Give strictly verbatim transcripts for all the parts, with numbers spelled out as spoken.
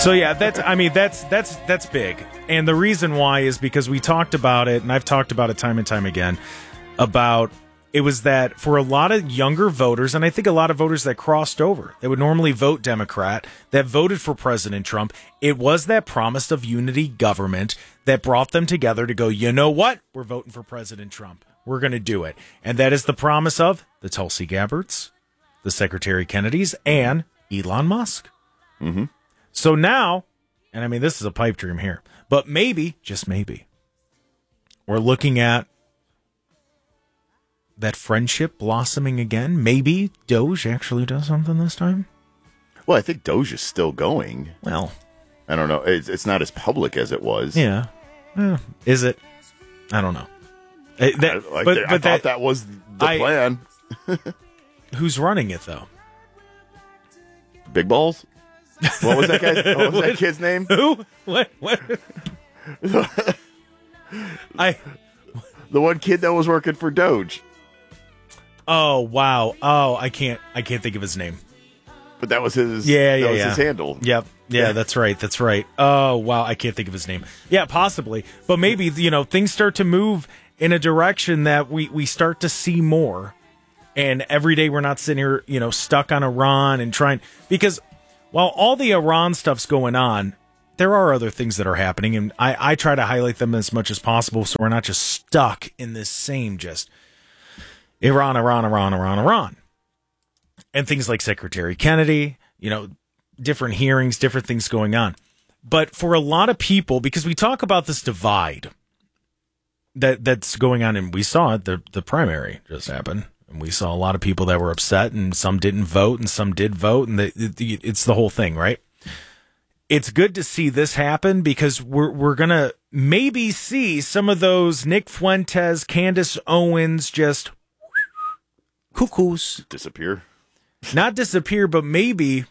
So yeah, that's I mean that's that's that's big. And the reason why is because we talked about it, and I've talked about it time and time again, about it was that for a lot of younger voters, and I think a lot of voters that crossed over, that would normally vote Democrat, that voted for President Trump, it was that promise of unity government that brought them together to go, you know what? We're voting for President Trump. We're going to do it. And that is the promise of the Tulsi Gabbards, the Secretary Kennedys, and Elon Musk. Mm-hmm. So now, and I mean, this is a pipe dream here, but maybe, just maybe, we're looking at that friendship blossoming again. Maybe Doge actually does something this time. Well, I think Doge is still going. Well, I don't know. It's, it's not as public as it was. Yeah. Eh, is it? I don't know. Eh, that, I, like but, the, but I thought that, that was the I, plan. Who's running it, though? Big Balls? What was that guy? What was what? that kid's name? Who? What? What? I. The one kid that was working for Doge. Oh wow! Oh, I can't. I can't think of his name. But that was his. Yeah, that yeah, was yeah. his handle. Yep. Yeah, Yeah. that's right. That's right. Oh wow! I can't think of his name. Yeah, possibly. But maybe you know things start to move in a direction that we we start to see more. And every day we're not sitting here, you know, stuck on Iran and trying because. While all the Iran stuff's going on, there are other things that are happening, and I, I try to highlight them as much as possible so we're not just stuck in this same just Iran, Iran, Iran, Iran, Iran. And things like Secretary Kennedy, you know, different hearings, different things going on. But for a lot of people, because we talk about this divide that that's going on, and we saw it, the, the primary just happened. And we saw a lot of people that were upset, and some didn't vote, and some did vote, and the, the, it's the whole thing, right? It's good to see this happen because we're we're gonna maybe see some of those Nick Fuentes, Candace Owens, just cuckoos Disappear. not disappear, but maybe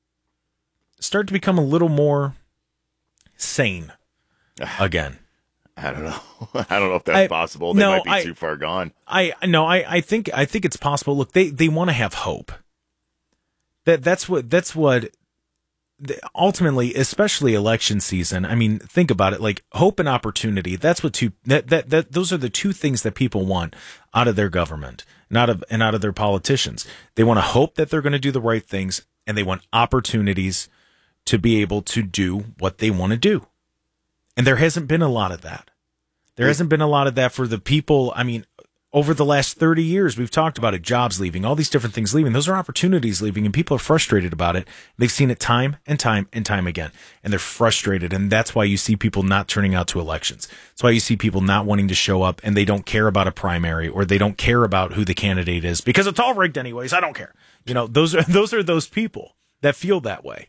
start to become a little more sane again. I don't know. I don't know if that's I, possible. They no, might be I, too far gone. I no, I, I think I think it's possible. Look, they, they want to have hope. That that's what that's what ultimately, especially election season. I mean, think about it. Like hope and opportunity. That's what two that that, that those are the two things that people want out of their government, and out of and out of their politicians. They want to hope that they're going to do the right things, and they want opportunities to be able to do what they want to do. And there hasn't been a lot of that. There hasn't been a lot of that for the people. I mean, over the last thirty years, we've talked about it, jobs leaving, all these different things leaving. Those are opportunities leaving, and people are frustrated about it. They've seen it time and time and time again, and they're frustrated. And that's why you see people not turning out to elections. That's why you see people not wanting to show up, and they don't care about a primary, or they don't care about who the candidate is because it's all rigged anyways. I don't care. You know, those are those are those people that feel that way.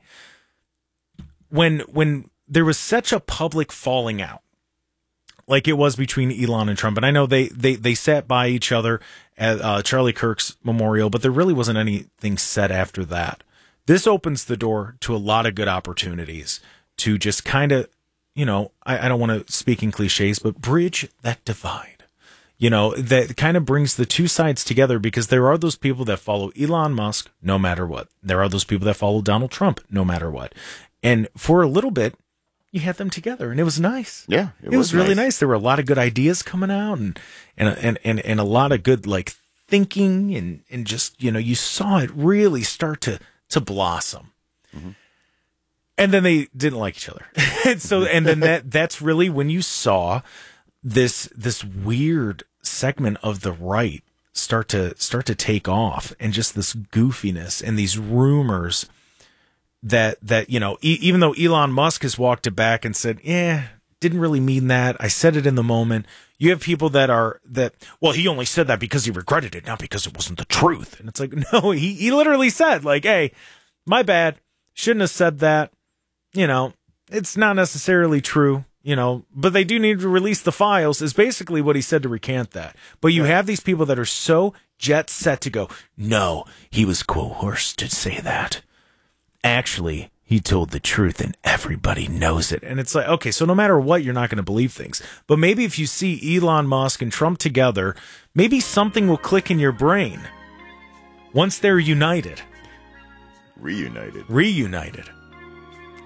When when there was such a public falling out, like it was between Elon and Trump. And I know they, they, they sat by each other at uh, Charlie Kirk's memorial, but there really wasn't anything said after that. This opens the door to a lot of good opportunities to just kind of, you know, I, I don't want to speak in cliches, but bridge that divide. You know, that kind of brings the two sides together because there are those people that follow Elon Musk no matter what. There are those people that follow Donald Trump no matter what. And for a little bit, you had them together, and it was nice. Yeah, it, it was, was really nice. nice. There were a lot of good ideas coming out, and and and and, and a lot of good like thinking, and and just you know you saw it really start to to blossom. Mm-hmm. And then they didn't like each other, and so and then that that's really when you saw this this weird segment of the right start to start to take off, and just this goofiness and these rumors. That, that you know, e- even though Elon Musk has walked it back and said, yeah, didn't really mean that. I said it in the moment. You have people that are, that, well, he only said that because he regretted it, not because it wasn't the truth. And it's like, no, he, he literally said, like, hey, my bad. Shouldn't have said that. You know, it's not necessarily true, you know, but they do need to release the files, is basically what he said to recant that. But you have these people that are so jet set to go, no, he was coerced to say that. Actually, he told the truth and everybody knows it. And it's like, okay, so no matter what, you're not going to believe things. But maybe if you see Elon Musk and Trump together, maybe something will click in your brain once they're united. Reunited. Reunited.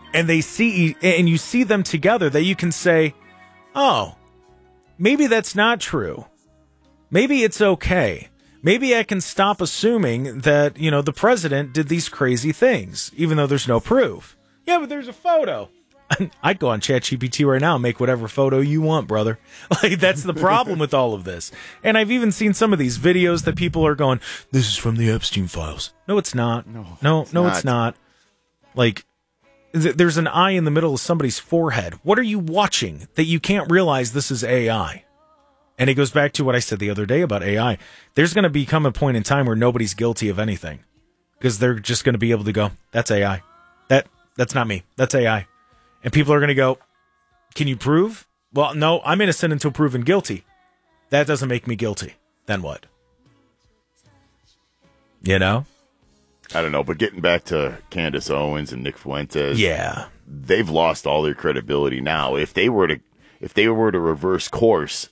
and they see, and you see them together, that you can say, oh, maybe that's not true. Maybe it's okay. Maybe I can stop assuming that, you know, the president did these crazy things, even though there's no proof. Yeah, but there's a photo. I'd go on ChatGPT right now and make whatever photo you want, brother. Like, that's the problem with all of this. And I've even seen some of these videos that people are going, this is from the Epstein files. No, it's not. No, no, it's, no, not. it's not. Like, th- there's an eye in the middle of somebody's forehead. What are you watching that you can't realize this is A I? And it goes back to what I said the other day about A I. There's going to become a point in time where nobody's guilty of anything, because they're just going to be able to go, that's A I. That That's not me. That's A I. And people are going to go, can you prove? Well, no, I'm innocent until proven guilty. That doesn't make me guilty. Then what? You know? I don't know, but getting back to Candace Owens and Nick Fuentes, yeah, they've lost all their credibility now. If they were to, if they were to reverse course,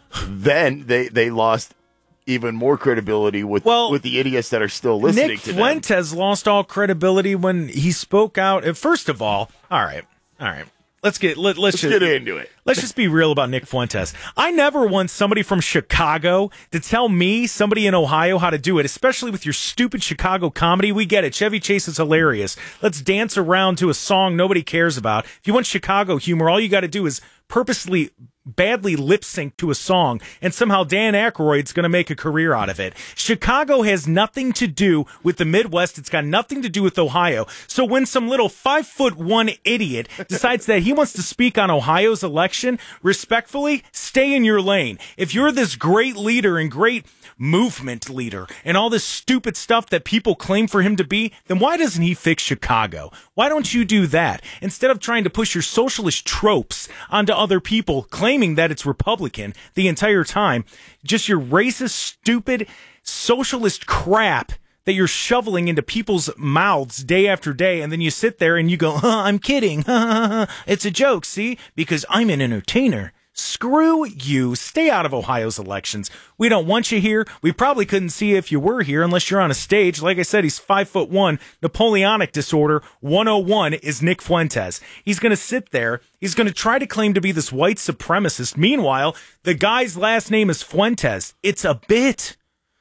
then they, they lost even more credibility with well, with the idiots that are still listening Nick to them. Nick Fuentes lost all credibility when he spoke out. First of all, all right. All right, let's get let, let's, let's just, get into it. Let's just be real about Nick Fuentes. I never want somebody from Chicago to tell me, somebody in Ohio, how to do it, especially with your stupid Chicago comedy. We get it. Chevy Chase is hilarious. Let's dance around to a song nobody cares about. If you want Chicago humor, all you got to do is purposely badly lip sync to a song, and somehow Dan Aykroyd's going to make a career out of it. Chicago has nothing to do with the Midwest. It's got nothing to do with Ohio. So when some little five foot one idiot decides that he wants to speak on Ohio's election, respectfully, stay in your lane. If you're this great leader and great movement leader and all this stupid stuff that people claim for him to be, then why doesn't he fix Chicago? Why don't you do that? Instead of trying to push your socialist tropes onto other people, claiming that it's Republican the entire time, just your racist, stupid, socialist crap that you're shoveling into people's mouths day after day, and then you sit there and you go, huh, I'm kidding. It's a joke, see? Because I'm an entertainer. Screw you. Stay out of Ohio's elections. We don't want you here. We probably couldn't see you if you were here unless you're on a stage. Like I said, he's five foot one. Napoleonic disorder one oh one is Nick Fuentes. He's going to sit there. He's going to try to claim to be this white supremacist. Meanwhile, the guy's last name is Fuentes. It's a bit.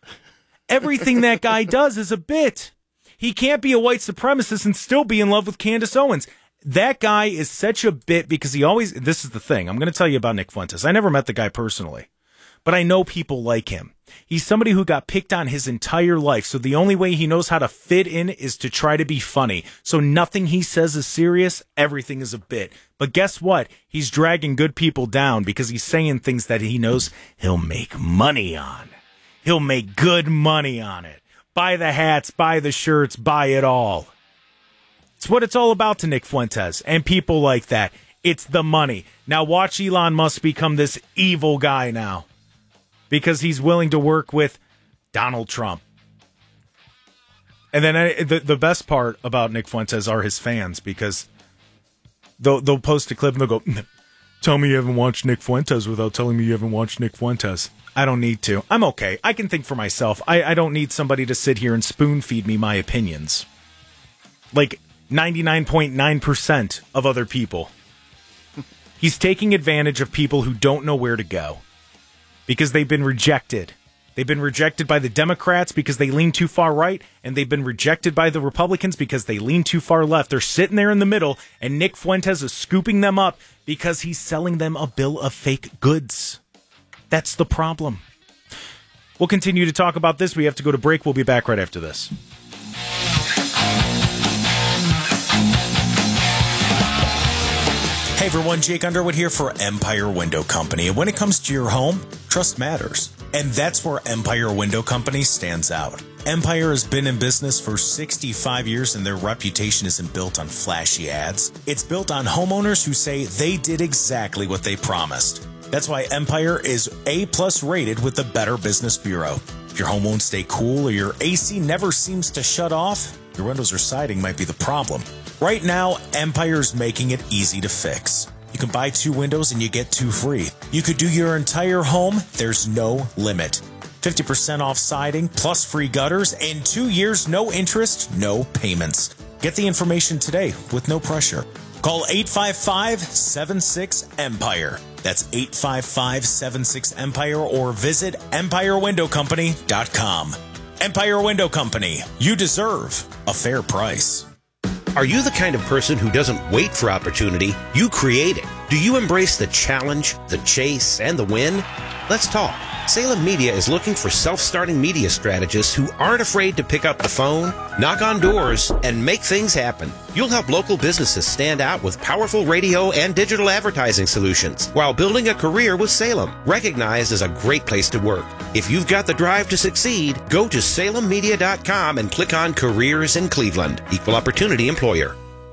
Everything that guy does is a bit. He can't be a white supremacist and still be in love with Candace Owens. That guy is such a bit because he always, this is the thing. I'm going to tell you about Nick Fuentes. I never met the guy personally, but I know people like him. He's somebody who got picked on his entire life. So the only way he knows how to fit in is to try to be funny. So nothing he says is serious. Everything is a bit. But guess what? He's dragging good people down because he's saying things that he knows he'll make money on. He'll make good money on it. Buy the hats, buy the shirts, buy it all. It's what it's all about to Nick Fuentes and people like that. It's the money. Now watch Elon Musk become this evil guy now because he's willing to work with Donald Trump. And then I, the the best part about Nick Fuentes are his fans, because they'll they'll post a clip and they'll go, tell me you haven't watched Nick Fuentes without telling me you haven't watched Nick Fuentes. I don't need to. I'm okay. I can think for myself. I, I don't need somebody to sit here and spoon feed me my opinions. Like ninety-nine point nine percent of other people. He's taking advantage of people who don't know where to go because they've been rejected. They've been rejected by the Democrats because they lean too far right, and they've been rejected by the Republicans because they lean too far left. They're sitting there in the middle, and Nick Fuentes is scooping them up because he's selling them a bill of fake goods. That's the problem. We'll continue to talk about this. We have to go to break. We'll be back right after this. Hey everyone, Jake Underwood here for Empire Window Company. And when it comes to your home, trust matters. And that's where Empire Window Company stands out. Empire has been in business for sixty-five years and their reputation isn't built on flashy ads. It's built on homeowners who say they did exactly what they promised. That's why Empire is A-plus rated with the Better Business Bureau. If your home won't stay cool or your A C never seems to shut off, your windows or siding might be the problem. Right now, Empire's making it easy to fix. You can buy two windows and you get two free. You could do your entire home, there's no limit. fifty percent off siding, plus free gutters, and two years, no interest, no payments. Get the information today with no pressure. Call eight five five, seven six, EMPIRE. That's eight five five, seven six, EMPIRE or visit empire window company dot com. Empire Window Company. You deserve a fair price. Are you the kind of person who doesn't wait for opportunity? You create it. Do you embrace the challenge, the chase, and the win? Let's talk. Salem Media is looking for self-starting media strategists who aren't afraid to pick up the phone, knock on doors, and make things happen. You'll help local businesses stand out with powerful radio and digital advertising solutions while building a career with Salem, recognized as a great place to work. If you've got the drive to succeed, go to salem media dot com and click on Careers in Cleveland. Equal Opportunity Employer.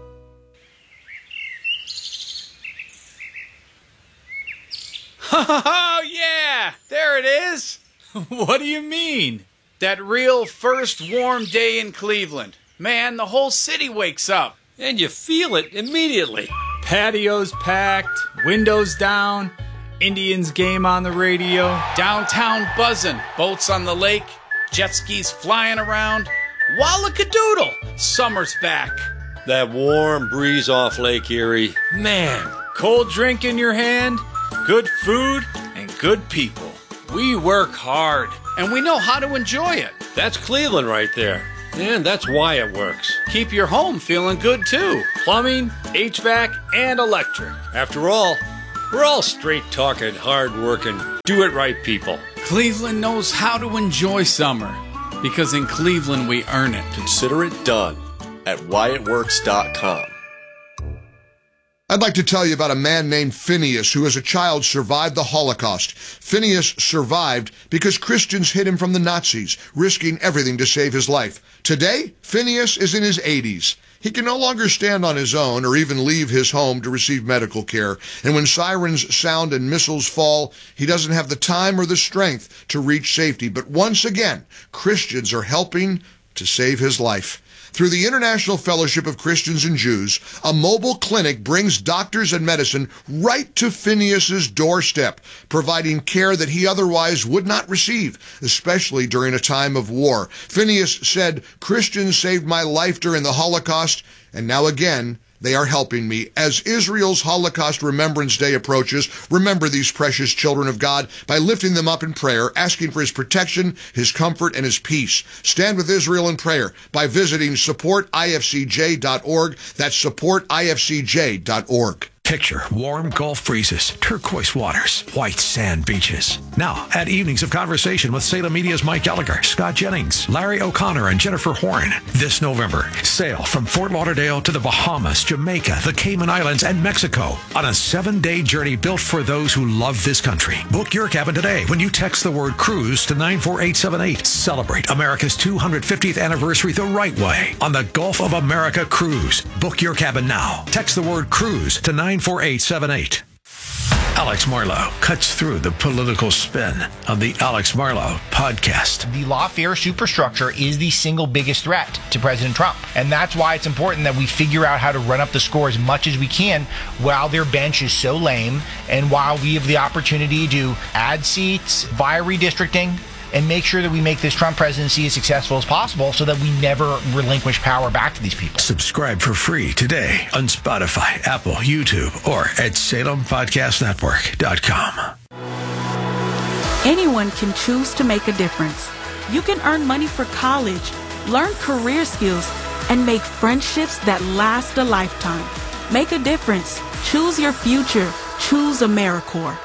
Oh, yeah! There it is! What do you mean? That real first warm day in Cleveland. Man, the whole city wakes up. And you feel it immediately. Patios packed, windows down, Indians game on the radio. Downtown buzzing, boats on the lake, jet skis flying around. Wallakadoodle! Summer's back. That warm breeze off Lake Erie. Man, cold drink in your hand, good food, and good people. We work hard. And we know how to enjoy it. That's Cleveland right there. And that's why it works. Keep your home feeling good, too. Plumbing, H V A C, and electric. After all, we're all straight-talking, hard-working, do-it-right people. Cleveland knows how to enjoy summer. Because in Cleveland, we earn it. Consider it done at why it works dot com. I'd like to tell you about a man named Phineas who as a child survived the Holocaust. Phineas survived because Christians hid him from the Nazis, risking everything to save his life. Today, Phineas is in his eighties. He can no longer stand on his own or even leave his home to receive medical care. And when sirens sound and missiles fall, he doesn't have the time or the strength to reach safety. But once again, Christians are helping to save his life. Through the International Fellowship of Christians and Jews, a mobile clinic brings doctors and medicine right to Phineas's doorstep, providing care that he otherwise would not receive, especially during a time of war. Phineas said, "Christians saved my life during the Holocaust, and now again, they are helping me." As Israel's Holocaust Remembrance Day approaches, remember these precious children of God by lifting them up in prayer, asking for his protection, his comfort, and his peace. Stand with Israel in prayer by visiting support I F C J dot org. That's support I F C J dot org. Picture warm Gulf breezes, turquoise waters, white sand beaches. Now, at Evenings of Conversation with Salem Media's Mike Gallagher, Scott Jennings, Larry O'Connor, and Jennifer Horn. This November, sail from Fort Lauderdale to the Bahamas, Jamaica, the Cayman Islands, and Mexico on a seven-day journey built for those who love this country. Book your cabin today when you text the word cruise to nine four eight seven eight. Celebrate America's two hundred fiftieth anniversary the right way on the Gulf of America Cruise. Book your cabin now. Text the word cruise to nine four eight seven eight. Alex Marlow cuts through the political spin of the Alex Marlow podcast. The lawfare superstructure is the single biggest threat to President Trump. And that's why it's important that we figure out how to run up the score as much as we can while their bench is so lame and while we have the opportunity to add seats via redistricting and make sure that we make this Trump presidency as successful as possible so that we never relinquish power back to these people. Subscribe for free today on Spotify, Apple, YouTube, or at salem podcast network dot com. Anyone can choose to make a difference. You can earn money for college, learn career skills, and make friendships that last a lifetime. Make a difference. Choose your future. Choose AmeriCorps.